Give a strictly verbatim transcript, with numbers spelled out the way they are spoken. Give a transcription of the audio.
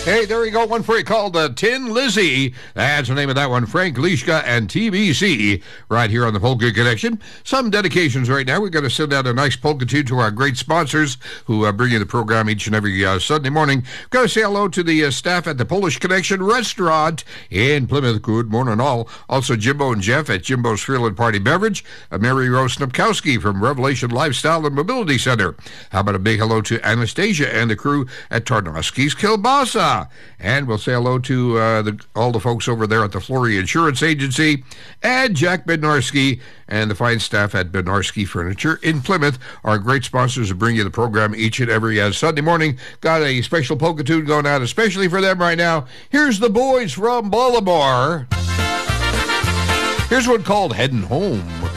Hey, there we go. One for you called uh, Tin Lizzy. That's the name of that one. Frank Lishka and T B C right here on the Polka Connection. Some dedications right now. We've got to send out a nice polka tune to our great sponsors who uh, bring you the program each and every uh, Sunday morning. Got to say hello to the uh, staff at the Polish Connection Restaurant in Plymouth. Good morning, all. Also, Jimbo and Jeff at Jimbo's Thrill and Party Beverage. Uh, Mary Rose Snupkowski from Revelation Lifestyle and Mobility Center. How about a big hello to Anastasia and the crew at Tarnowski's Kielbasa. And we'll say hello to uh, the, all the folks over there at the Flory Insurance Agency, and Jack Bednarski and the fine staff at Bednarski Furniture in Plymouth, our great sponsors who bring you the program each and every uh, Sunday morning. Got a special polka tune going out especially for them right now. Here's the boys from Baltimore. Here's one called Heading Home.